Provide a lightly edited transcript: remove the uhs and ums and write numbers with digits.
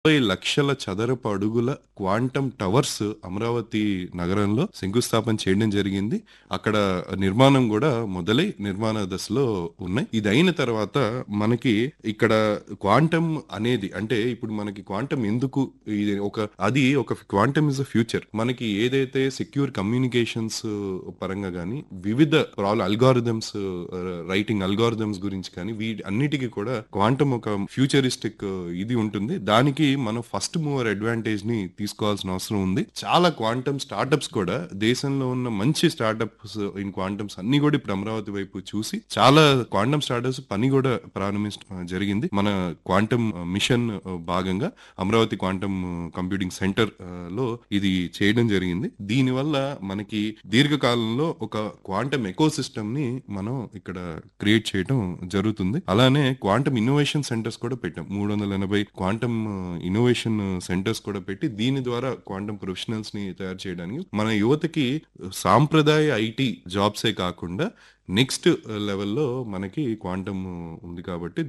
లక్షల చదరపు అడుగుల క్వాంటమ్ టవర్స్ అమరావతి నగరంలో శంకుస్థాపన చేయడం జరిగింది. అక్కడ నిర్మాణం కూడా మొదలై నిర్మాణ దశలో ఉన్నాయి. ఇది అయిన తర్వాత మనకి ఇక్కడ క్వాంటమ్ అనేది అంటే ఇప్పుడు మనకి క్వాంటమ్ ఎందుకు ఇది ఒక క్వాంటమ్ ఇస్ అ ఫ్యూచర్. మనకి ఏదైతే సెక్యూర్ కమ్యూనికేషన్స్ పరంగా గానీ వివిధ అల్గారిథమ్స్ రైటింగ్ అల్గారిథమ్స్ గురించి కానీ వీటి అన్నిటికీ కూడా క్వాంటమ్ ఒక ఫ్యూచరిస్టిక్ ఇది ఉంటుంది. దానికి మనం ఫస్ట్ మూవర్ అడ్వాంటేజ్ ని తీసుకోవాల్సిన అవసరం ఉంది. చాలా క్వాంటమ్ స్టార్టప్స్ కూడా దేశంలో ఉన్న మంచి స్టార్టప్స్ ఇన్ క్వాంటమ్స్ అన్ని కూడా ఇప్పుడు అమరావతి వైపు చూసి చాలా క్వాంటమ్ స్టార్టప్స్ పని కూడా ప్రారంభించడం జరిగింది. మన క్వాంటమ్ మిషన్ భాగంగా అమరావతి క్వాంటమ్ కంప్యూటింగ్ సెంటర్ లో ఇది చేయడం జరిగింది. దీనివల్ల మనకి దీర్ఘకాలంలో ఒక క్వాంటమ్ ఎకో సిస్టమ్ ని మనం ఇక్కడ క్రియేట్ చేయడం జరుగుతుంది. అలానే క్వాంటమ్ ఇన్నోవేషన్ సెంటర్స్ కూడా పెట్టాం. 380 క్వాంటమ్ ఇన్నోవేషన్ సెంటర్స్ కూడా పెట్టి దీని ద్వారా క్వాంటమ్ ప్రొఫెషనల్స్ ని తయారు చేయడానికి మన యువతకి సాంప్రదాయ ఐటీ జాబ్సే కాకుండా నెక్స్ట్ లెవెల్లో మనకి క్వాంటమ్ ఉంది కాబట్టి